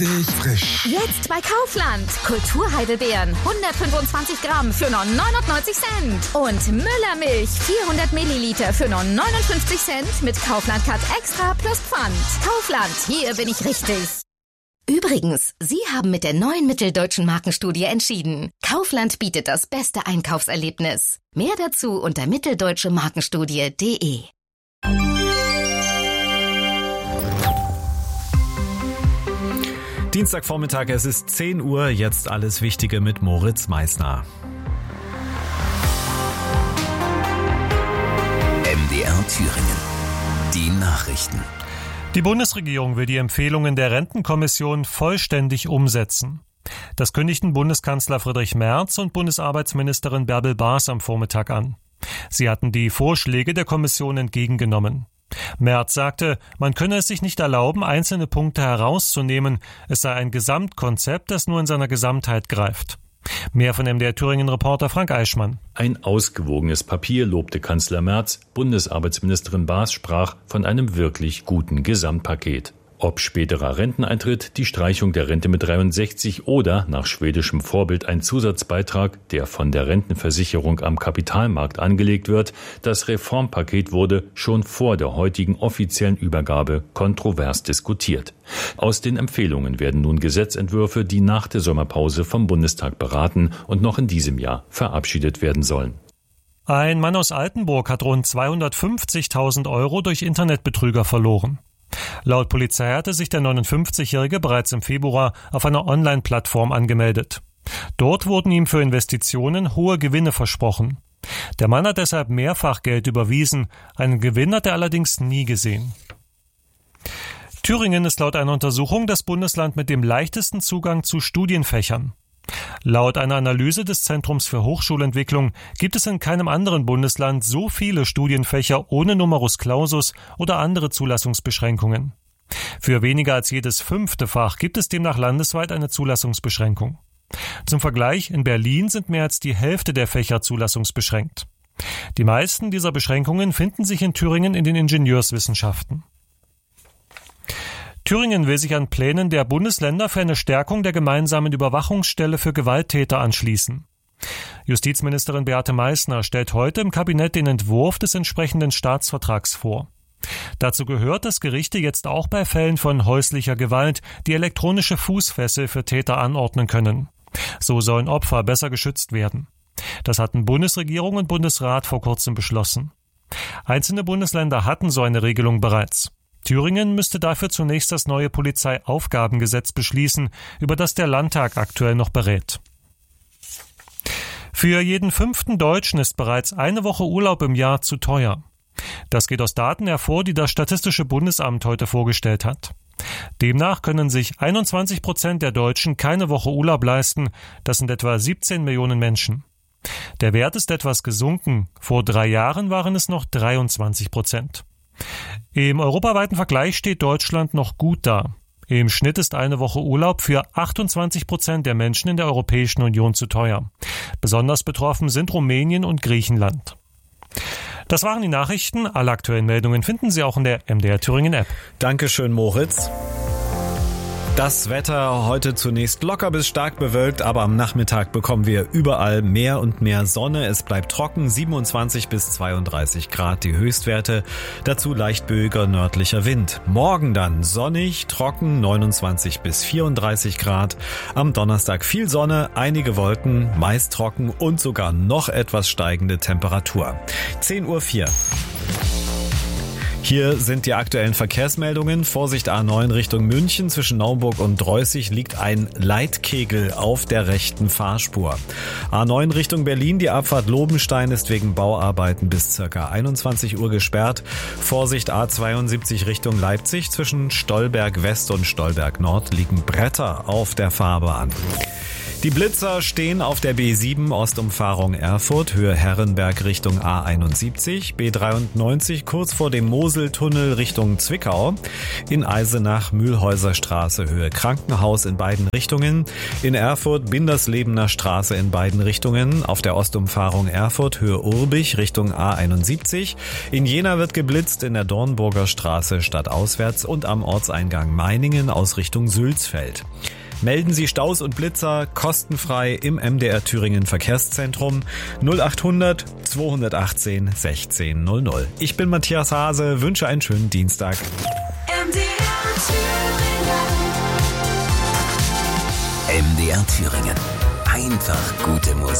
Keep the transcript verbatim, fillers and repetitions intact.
frisch. Jetzt bei Kaufland. Kulturheidelbeeren hundertfünfundzwanzig Gramm für nur neunundneunzig Cent. Und Müllermilch vierhundert Milliliter für nur neunundfünfzig Cent mit Kaufland Cut Extra plus Pfand. Kaufland, hier bin ich richtig. Übrigens, Sie haben mit der neuen Mitteldeutschen Markenstudie entschieden. Kaufland bietet das beste Einkaufserlebnis. Mehr dazu unter mitteldeutsche markenstudie punkt de. Dienstagvormittag, es ist zehn Uhr, jetzt alles Wichtige mit Moritz Meissner. M D R Thüringen. Die Nachrichten. Die Bundesregierung will die Empfehlungen der Rentenkommission vollständig umsetzen. Das kündigten Bundeskanzler Friedrich Merz und Bundesarbeitsministerin Bärbel Baas am Vormittag an. Sie hatten die Vorschläge der Kommission entgegengenommen. Merz sagte, man könne es sich nicht erlauben, einzelne Punkte herauszunehmen. Es sei ein Gesamtkonzept, das nur in seiner Gesamtheit greift. Mehr von M D R Thüringen-Reporter Frank Eichmann. Ein ausgewogenes Papier, lobte Kanzler Merz. Bundesarbeitsministerin Baas sprach von einem wirklich guten Gesamtpaket. Ob späterer Renteneintritt, die Streichung der Rente mit dreiundsechzig oder nach schwedischem Vorbild ein Zusatzbeitrag, der von der Rentenversicherung am Kapitalmarkt angelegt wird, das Reformpaket wurde schon vor der heutigen offiziellen Übergabe kontrovers diskutiert. Aus den Empfehlungen werden nun Gesetzentwürfe, die nach der Sommerpause vom Bundestag beraten und noch in diesem Jahr verabschiedet werden sollen. Ein Mann aus Altenburg hat rund zweihundertfünfzigtausend Euro durch Internetbetrüger verloren. Laut Polizei hatte sich der neunundfünfzigjährige bereits im Februar auf einer Online-Plattform angemeldet. Dort wurden ihm für Investitionen hohe Gewinne versprochen. Der Mann hat deshalb mehrfach Geld überwiesen, einen Gewinn hat er allerdings nie gesehen. Thüringen ist laut einer Untersuchung das Bundesland mit dem leichtesten Zugang zu Studienfächern. Laut einer Analyse des Zentrums für Hochschulentwicklung gibt es in keinem anderen Bundesland so viele Studienfächer ohne Numerus Clausus oder andere Zulassungsbeschränkungen. Für weniger als jedes fünfte Fach gibt es demnach landesweit eine Zulassungsbeschränkung. Zum Vergleich, in Berlin sind mehr als die Hälfte der Fächer zulassungsbeschränkt. Die meisten dieser Beschränkungen finden sich in Thüringen in den Ingenieurswissenschaften. Thüringen will sich an Plänen der Bundesländer für eine Stärkung der gemeinsamen Überwachungsstelle für Gewalttäter anschließen. Justizministerin Beate Meißner stellt heute im Kabinett den Entwurf des entsprechenden Staatsvertrags vor. Dazu gehört, dass Gerichte jetzt auch bei Fällen von häuslicher Gewalt die elektronische Fußfessel für Täter anordnen können. So sollen Opfer besser geschützt werden. Das hatten Bundesregierung und Bundesrat vor kurzem beschlossen. Einzelne Bundesländer hatten so eine Regelung bereits. Thüringen müsste dafür zunächst das neue Polizeiaufgabengesetz beschließen, über das der Landtag aktuell noch berät. Für jeden fünften Deutschen ist bereits eine Woche Urlaub im Jahr zu teuer. Das geht aus Daten hervor, die das Statistische Bundesamt heute vorgestellt hat. Demnach können sich einundzwanzig Prozent der Deutschen keine Woche Urlaub leisten. Das sind etwa siebzehn Millionen Menschen. Der Wert ist etwas gesunken. Vor drei Jahren waren es noch dreiundzwanzig Prozent. Im europaweiten Vergleich steht Deutschland noch gut da. Im Schnitt ist eine Woche Urlaub für achtundzwanzig Prozent der Menschen in der Europäischen Union zu teuer. Besonders betroffen sind Rumänien und Griechenland. Das waren die Nachrichten. Alle aktuellen Meldungen finden Sie auch in der M D R Thüringen App. Dankeschön, Moritz. Das Wetter heute zunächst locker bis stark bewölkt, aber am Nachmittag bekommen wir überall mehr und mehr Sonne. Es bleibt trocken, siebenundzwanzig bis zweiunddreißig Grad die Höchstwerte. Dazu leicht böiger nördlicher Wind. Morgen dann sonnig, trocken, neunundzwanzig bis vierunddreißig Grad. Am Donnerstag viel Sonne, einige Wolken, meist trocken und sogar noch etwas steigende Temperatur. zehn Uhr vier. Hier sind die aktuellen Verkehrsmeldungen. Vorsicht A neun Richtung München. Zwischen Naumburg und Dreußig liegt ein Leitkegel auf der rechten Fahrspur. A neun Richtung Berlin. Die Abfahrt Lobenstein ist wegen Bauarbeiten bis ca. einundzwanzig Uhr gesperrt. Vorsicht A zweiundsiebzig Richtung Leipzig. Zwischen Stolberg West und Stolberg Nord liegen Bretter auf der Fahrbahn. Die Blitzer stehen auf der B sieben Ostumfahrung Erfurt, Höhe Herrenberg Richtung A einundsiebzig, B dreiundneunzig kurz vor dem Moseltunnel Richtung Zwickau, in Eisenach Mühlhäuser Straße Höhe Krankenhaus in beiden Richtungen, in Erfurt Binderslebener Straße in beiden Richtungen, auf der Ostumfahrung Erfurt Höhe Urbich Richtung A einundsiebzig, in Jena wird geblitzt in der Dornburger Straße stadtauswärts und am Ortseingang Meiningen aus Richtung Sülzfeld. Melden Sie Staus und Blitzer kostenfrei im M D R Thüringen Verkehrszentrum null achthundert zweihundertachtzehn sechzehn null null. Ich bin Matthias Hase, wünsche einen schönen Dienstag. M D R Thüringen. M D R Thüringen. Einfach gute Musik.